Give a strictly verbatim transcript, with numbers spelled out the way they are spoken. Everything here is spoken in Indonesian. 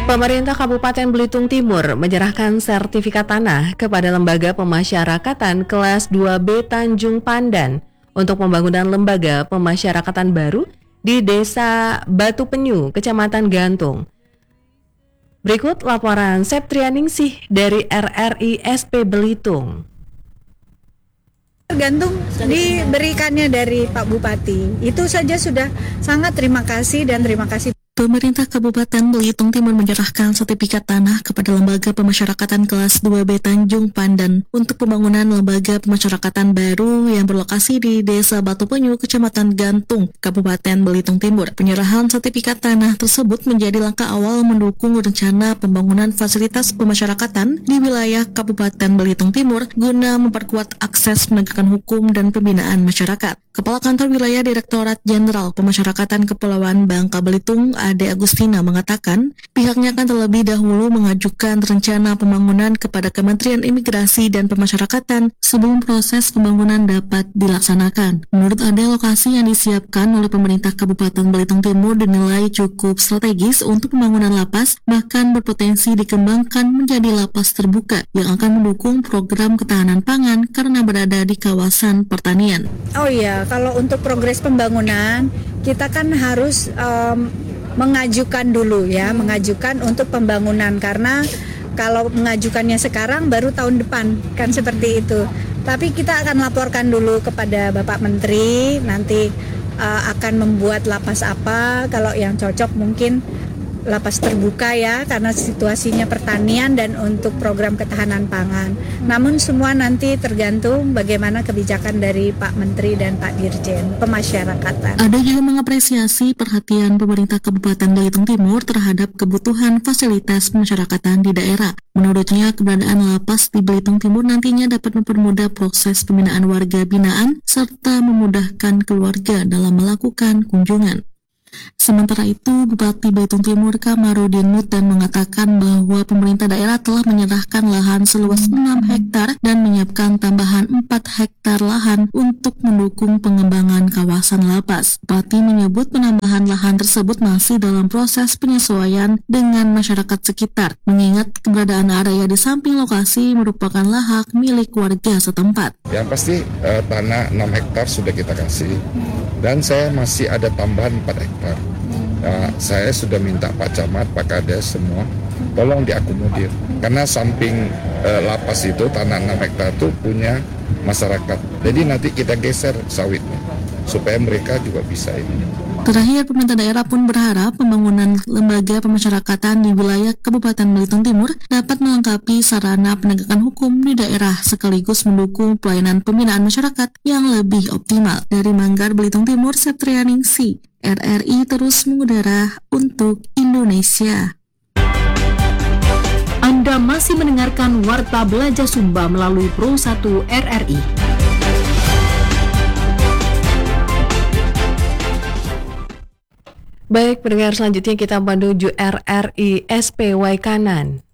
Pemerintah Kabupaten Belitung Timur menyerahkan sertifikat tanah kepada Lembaga Pemasyarakatan Kelas dua B Tanjung Pandan untuk pembangunan lembaga pemasyarakatan baru di Desa Batu Penyu, Kecamatan Gantung. Berikut laporan Septrianingsih dari R R I S P Belitung. Tergantung diberikannya dari Pak Bupati. Itu saja sudah sangat terima kasih dan terima kasih. Pemerintah Kabupaten Belitung Timur menyerahkan sertifikat tanah kepada Lembaga Pemasyarakatan Kelas dua B Tanjung Pandan untuk pembangunan lembaga pemasyarakatan baru yang berlokasi di Desa Batu Penyu, Kecamatan Gantung, Kabupaten Belitung Timur. Penyerahan sertifikat tanah tersebut menjadi langkah awal mendukung rencana pembangunan fasilitas pemasyarakatan di wilayah Kabupaten Belitung Timur guna memperkuat akses penegakan hukum dan pembinaan masyarakat. Kepala Kantor Wilayah Direktorat Jenderal Pemasyarakatan Kepulauan Bangka Belitung, Ade Agustina, mengatakan pihaknya akan terlebih dahulu mengajukan rencana pembangunan kepada Kementerian Imigrasi dan Pemasyarakatan sebelum proses pembangunan dapat dilaksanakan. Menurut Ade, lokasi yang disiapkan oleh pemerintah Kabupaten Belitung Timur dinilai cukup strategis untuk pembangunan lapas, bahkan berpotensi dikembangkan menjadi lapas terbuka yang akan mendukung program ketahanan pangan karena berada di kawasan pertanian. Oh iya, kalau untuk progres pembangunan kita kan harus um, mengajukan dulu ya, mengajukan untuk pembangunan, karena kalau mengajukannya sekarang baru tahun depan kan seperti itu. Tapi kita akan laporkan dulu kepada Bapak Menteri, nanti uh, akan membuat lapas apa, kalau yang cocok mungkin lapas terbuka ya, karena situasinya pertanian dan untuk program ketahanan pangan. Namun semua nanti tergantung bagaimana kebijakan dari Pak Menteri dan Pak Dirjen Pemasyarakatan. Ada juga mengapresiasi perhatian pemerintah Kabupaten Belitung Timur terhadap kebutuhan fasilitas pemasyarakatan di daerah. Menurutnya, keberadaan lapas di Belitung Timur nantinya dapat mempermudah proses pembinaan warga binaan serta memudahkan keluarga dalam melakukan kunjungan. Sementara itu, Bupati Belitung Timur Kamarudin Mutan mengatakan bahwa pemerintah daerah telah menyerahkan lahan seluas enam hektar dan menyiapkan tambahan empat hektar lahan untuk mendukung pengembangan kawasan lapas. Bupati menyebut penambahan lahan tersebut masih dalam proses penyesuaian dengan masyarakat sekitar, mengingat keberadaan area di samping lokasi merupakan hak milik warga setempat. Yang pasti eh, tanah enam hektar sudah kita kasih, dan saya masih ada tambahan empat hektar. Nah, saya sudah minta Pak Camat, Pak Kades semua tolong diakomodir, karena samping eh, lapas itu tanah enam hektar itu punya masyarakat, jadi nanti kita geser sawitnya supaya mereka juga bisa ini. Terakhir, pemerintah daerah pun berharap pembangunan lembaga pemasyarakatan di wilayah Kabupaten Belitung Timur dapat melengkapi sarana penegakan hukum di daerah sekaligus mendukung pelayanan pembinaan masyarakat yang lebih optimal. Dari Manggar, Belitung Timur, Septrianingsih, R R I terus mengudara untuk Indonesia. Anda masih mendengarkan Warta Belajar Sumba melalui Pro satu R R I. Baik, pendengar, selanjutnya kita menuju R R I S P Waikanan.